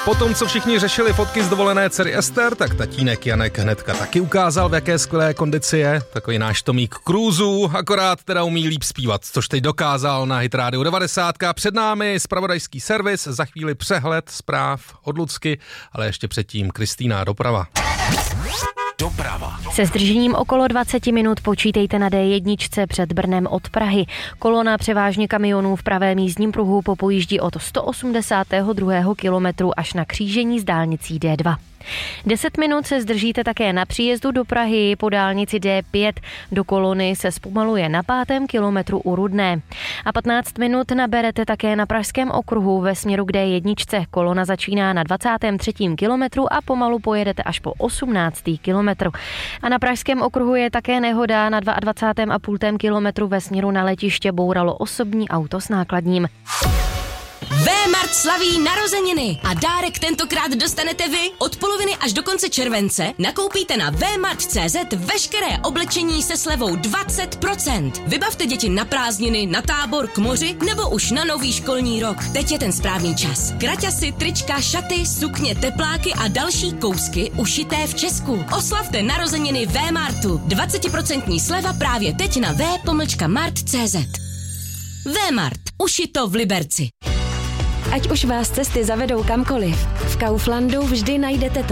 Potom, co všichni řešili fotky z dovolené dcery Ester, tak tatínek Janek hnedka taky ukázal, v jaké skvělé kondici je. Takový náš Tomík Krůzů, akorát teda umí líp zpívat, což teď dokázal na Hit Radio 90. Před námi zpravodajský servis, za chvíli přehled zpráv od Lucky, ale ještě předtím Kristýna doprava. Doprava. Se zdržením okolo 20 minut počítejte na D1 před Brnem od Prahy. Kolona převážně kamionů v pravém jízdním pruhu popojíždí od 182. kilometru až na křížení s dálnicí D2. 10 minut se zdržíte také na příjezdu do Prahy po dálnici D5. Do kolony se zpomaluje na 5. kilometru u Rudné. A 15 minut naberete také na Pražském okruhu ve směru k D1. Kolona začíná na 23. kilometru a pomalu pojedete až po 18. kilometru. A na Pražském okruhu je také nehoda na 22,5. kilometru ve směru na letiště bouralo osobní auto s nákladním. V-Mart slaví narozeniny a dárek tentokrát dostanete vy. Od poloviny až do konce července nakoupíte na vmart.cz veškeré oblečení se slevou 20%. Vybavte děti na prázdniny, na tábor, k moři nebo už na nový školní rok. Teď je ten správný čas. Kraťasy, trička, šaty, sukně, tepláky a další kousky ušité v Česku. Oslavte narozeniny V-Martu. 20% sleva právě teď na v-mart.cz. V-Mart. Ušito v Liberci. Ať už vás cesty zavedou kamkoliv, v Kauflandu vždy najdete to